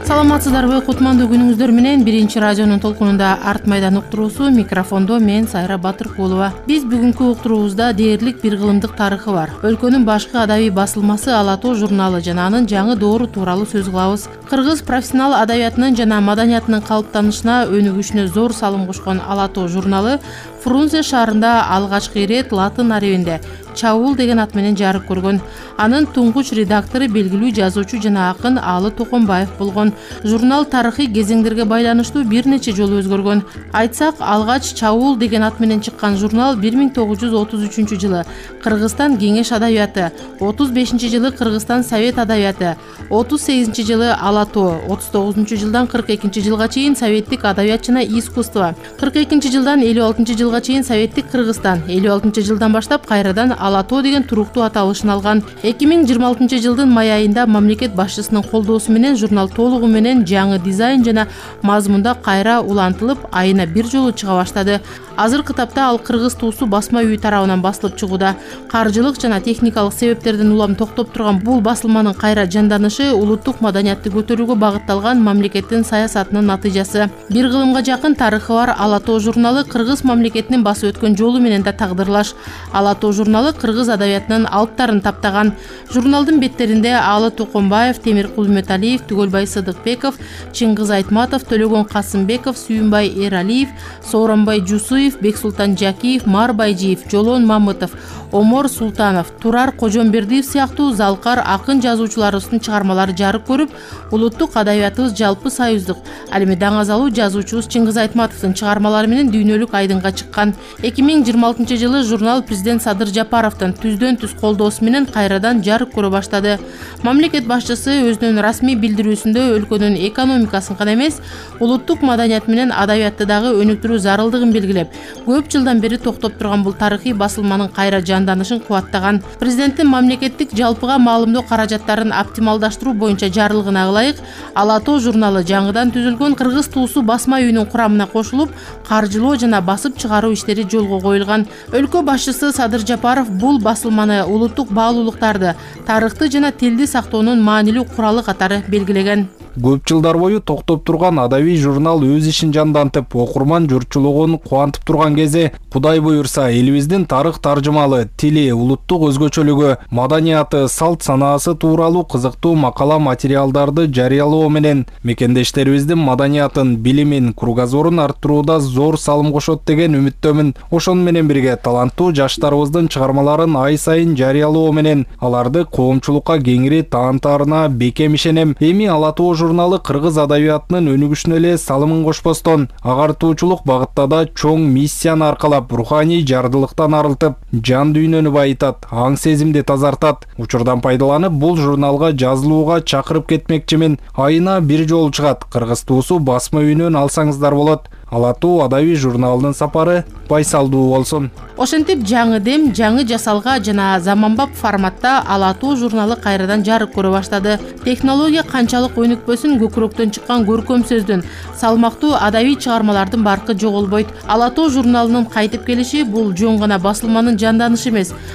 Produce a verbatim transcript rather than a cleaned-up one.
Саламатсыздарбы, кутмандуу күнүңүздөр менен биринчи радионун толкунунда арт майдан уктуруусу, микрофондо мен Сайра Батыркулова. Биз бүгүнкү уктуруубузда дээрлик бир кылымдык тарыхы бар өлкөнүн башкы адабий басылмасы Ала тоо журналы жана анын жаңы доору тууралуу сөз кылабыз. Кыргыз профессионал адабиятынын жана маданиятынын калыптанышына, өнүгүшүнө зор салым кошкон Ала тоо журналы Фрунзе шаарында алгачкы ирет латын арабинде Чаул деген ат менен жарык көргөн. Анын туңгуч редактору белгилүү жазуучу жана акын Алы Токонбаев болгон. Журнал тарыхый кезеңдерге байланыштуу бир нече жолу өзгөргөн. Айтсак, алгач Чаул деген ат менен чыккан журнал бир миң тогуз жүз отуз үчүнчү жылы Кыргызстан кеңеш адабияты, отуз бешинчи жылы Кыргызстан совет адабияты, отуз сегизинчи жылы Ала тоо, отуз тогузунчу жылдан кырк экинчи жылга чейин советтик адабият жана искусство, кырк экинчи жылдан элүү алтынчы жылга чейин советтик Кыргызстан, элүү алтынчы жылдан баштап кайрадан Ала тоо деген туруктуу аталышын алган. эки миң жыйырма алтынчы жылдын май айында мамлекет башчысынын колдоосу менен журнал толугу менен жаңы дизайн жана мазмунда кайра улантылып, айына бир жолу чыга баштады. Азыркы тапта ал кыргыз туусу басма үйү тарабынан басылып чыгууда. Каржылык жана техникалык себептерден улам токтоп турган бул басылманын кайра жанданышы улуттук маданиятты көтөрүүгө багытталган мамлекеттин саясатынын натыйжасы. Бир кылымга жакын тарыхы бар Ала тоо журналы кыргыз мамлекетинин басып өткөн жолу менен да тагдырлаш. Ала тоо журналы кыргыз адабиятынын алыптарын таптаган. Журналдын беттеринде Алы Токонбаев, Темиркул Үмөталиев, Түгөлбай Сыдыкбеков, Чыңгыз Айтматов, Төлөгөн Касымбеков, Сүйүнбай Эралиев, Сооронбай Жусуев, Бексултан Жакиев, Мар Байжиев, Жолон Мамытов, Омор Султанов, Турар Кожомбердиев сыяктуу залкар акын жазуучуларыбыздын чыгармалары жарык көрүп, улуттук адабиятыбыз жалпы союздук, ал эми даңазалуу жазуучубуз Чыңгыз Айтматовдун чыгармалары менен дүйнөлүк айдынга чыккан. эки миң жыйырма алтынчы жылы журнал президент Садыр Жапаровдун түздөн түз колдоосу менен кайрадан жарык көрө баштады. Мамлекет башчысы өзүнүн расмий билдирүүсүндө өлкөнүн экономикасын гана эмес, улуттук маданият менен адабиятты дагы өнүктүрүү зарылдыгын белгилеп, көп жылдан бери токтоп турган бул тарыхый басылманын кайра жанданышын кубаттаган. Президенттин мамлекеттик жалпыга маалымдоо каражаттарын оптималдаштыруу боюнча жарлыгына ылайык Ала тоо журналы жаңыдан түзүлгөн кыргыз туусу басма үйүнүн курамына кошулуп, каржылоо жана басып чыгаруу иштери жолго коюлган. Өлкө башчысы Садыр Жапаров бул басылманы улуттук баалуулуктарды, тарыхты жана тилди сактоонун маанилүү куралы катары белгилеген. Көп жылдар бою токтоп турган адабий журнал өз ишин жандантып, окурман журтчулугун кубантып турган кезде, Кудай буйрса, элибиздин тарых таржымалы, тили, улуттук өзгөчөлүгү, маданияты, салт санаасы тууралуу кызыктуу макала материалдарды жарыялоо менен мекендештерибиздин маданиятын, билимин, кругозорун арттырууда зор салым кошот деген үмүттөмүн. Ошону менен бирге таланттуу жаштарыбыздын чыгармаларын ай сайын жарыялоо менен аларды коомчулукка кеңири таанытаарына бекем ишенем. Эми Ала тоо журналы кыргыз адабиятынын өнүгүшүнө эле салымын кошпостон, агартуучулук багытта да чоң миссияны аркалап, руханий жардылыктан арылтып, жан дүйнөнү байытат, аң сезимди тазартат. Учурдан пайдаланып, бул журналга жазылууга чакырып кетмекчимин. Айына бир жолу чыгат. Кыргыз туусу басма үйүнөн алсаңыздар болот. Ала тоо адабий журналынын сапары байсалдуу болсун. Ошентип жаңы дем, жаңы жасалга жана заманбап форматта Ала тоо журналы кайрадан жарык көрө баштады. Технология канчалык өнүкпөсүн, көкүрөктөн чыккан көркөм сөздүн, салмактуу адабий чыгармалардын баркы жоголбойт. Ала тоо журналынын кайтып келиши бул жөн гана басылманын жанданышы эмес,